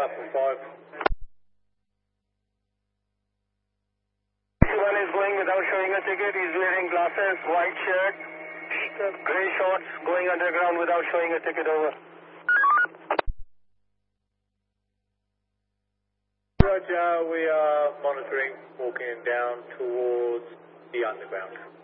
platform 5. One is going without showing a ticket. He's wearing glasses, white shirt, grey shorts, going underground without showing a ticket. Over. Roger, we are monitoring, walking down towards the underground.